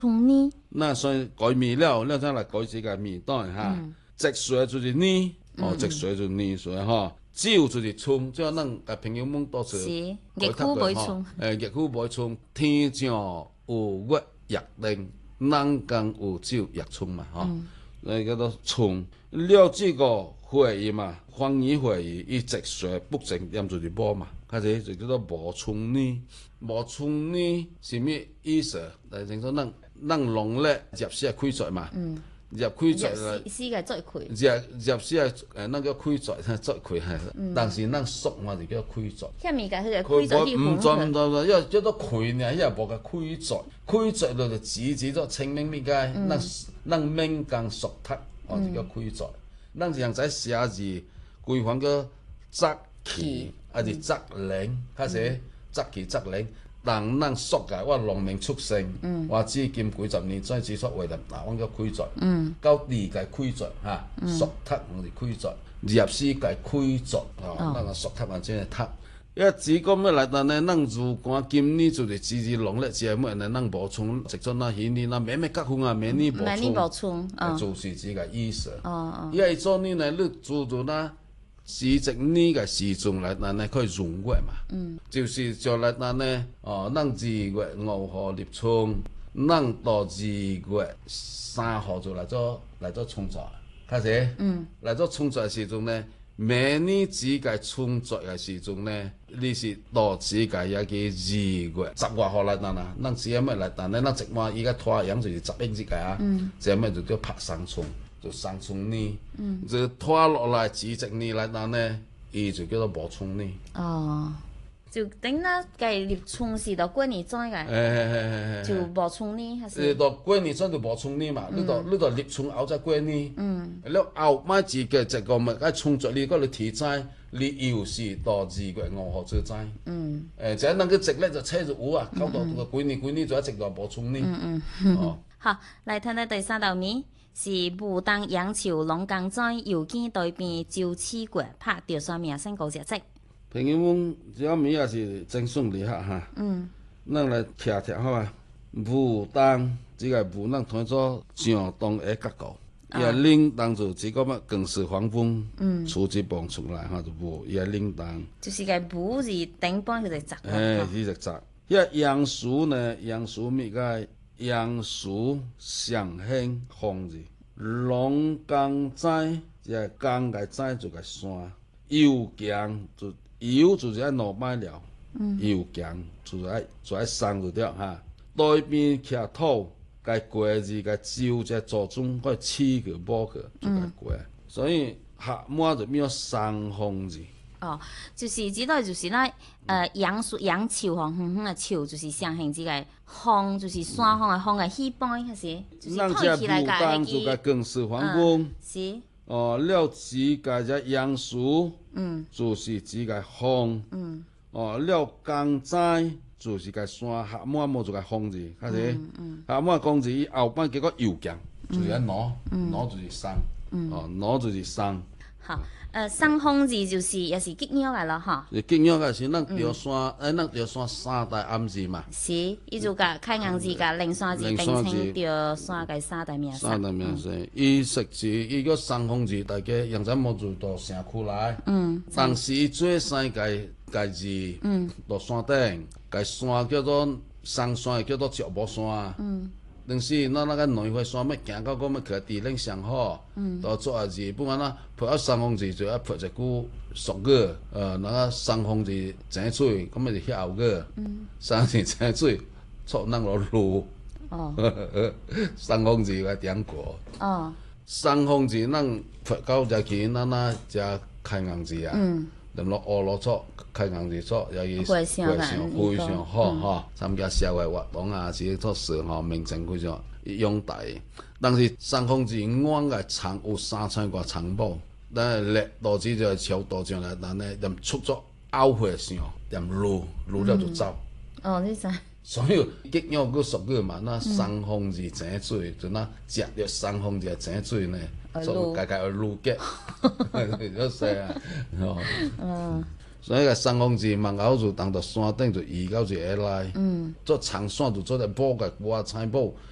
從呢， 那所以改米了，再來改這個米當然哈。積水就是呢，積水就泥水哈。酒就是蔥，即係咱個朋友們多次是熱苦買蔥， 熱苦買蔥，天上有月夜燈，人間有酒夜蔥嘛，叫做蔥。了這個會議嘛，方言會議，伊積水不正點就是無嘛，開始就叫做無蔥呢。無蔥呢是咩意思？嚟聽說咱農曆入時係開載嘛。入開載啦， 絲嘅最開。 入時係咱叫開載，最開係。但是咱熟嘛就叫開載。 下面嘅佢個開載啲唔因為叫做開呢，因為無個開載，開載就指咗清明呢個，咱明間熟讀，就叫開載。咱現在寫字規範叫擇期，還是擇令，開始擇期擇令。但咱屬嘅，我農民出身，我至今幾十年再指出為人，我叫開載，到理解開載嚇，屬讀我哋開載，入時嘅開載，咱個屬讀或者係讀。因為只講咩嚟，但係咱如果今年就是自農曆節目，咱無從直做那顯年那咩結婚啊，咩年無從，就是這個意思。因為做呢呢，你做到那。時節呢個時鐘嚟，但係可以閏月嘛，就是就嚟但係咱2月5號立春，咱到2月3號就嚟做春節，開始，嚟做春節嘅時鐘呢，每年只個春節嘅時鐘呢，你是到只個一個2月10月號嚟但啊，咱只係咩嚟但係咱直話依家拖陽就是11日個啊，只係咩就叫拍生春。就生春呢，就拖落來幾隻呢嚟，但呢，伊就叫做無春呢。 就等那計立春是到過年再嘅，就無春呢，還是？ 到過年再就無春呢嘛，你到立春後再過年。了後買自己一個咪喺春節你嗰度提齋，你又是到2月5號再齋。就係那個節咧就車就有啊，搞到個過年就一直到無春呢。 好，嚟睇睇第3道題。是牡丹楊潮龍江在郵件對面趙刺國拍掉上面升高隻職。 朋友們，這名也是真順利哈。咱來聽聽好啊。牡丹這個牡丹同做上東的結構，也鈴鐺就這個乜更是黃蜂出去蹦出來哈，就牡也鈴鐺。 就是個牡字頂幫佢哋摘。 呢隻摘。一楊樹呢，楊樹咪個。楊樹上興紅字，龍江仔即係江嘅仔就係山，油薑就油就是喺糯米料，油薑就喺山嗰啲嚇。對面徛土，個過字個招隻做中個刺個波個就係過，所以下末就變咗山紅字。 就是指到就是那楊樹楊潮吼，嘅潮就是上興字個紅，就是山紅嘅紅嘅起斑，還是？就是睇起來個就個更是黃蜂。 是。 了指個隻楊樹，就是指個紅。了江仔就是個山，下末冇就個紅字，開始。下末講字後班結果油薑，就是一攞就是山，攞就是山。 好。生紅字就是也是吉鳥嘅咯，哈。 吉鳥嘅是咱條山，咱條山3大暗字嘛。 是，伊就甲開陽字甲靈山字並稱條山嘅3大名。 3大名姓，伊實字伊個生紅字，大家現在冇做到城區來。但是伊最先個字，到山頂，個山叫做生山，叫做石帽山。但是那個內會山要行到嗰麼去地領上好，到做下字，不然啦，拍一生紅字就一拍一句俗語，那個生紅字井水，咁咪就歇後語，生字井水，錯咱落路，生紅字個點過，生紅字咱拍到就見咱那只開陽字啊。咁落學落錯開陽字錯，又要非常好哈！參加社會活動啊，是做事吼名稱非常擁戴。但是生紅字我嘅長有3000個長寶，但係歷導致就係超多上來，但係又出咗拗回上，又路了就走。 你知。 所以吉鳥個俗語嘛，那生紅字井水，就那食咗生紅字井水呢。所以家家路結，都係啊。所以個生紅字門口就當到山頂就移到就下來，做長線就做隻寶個掛彩寶，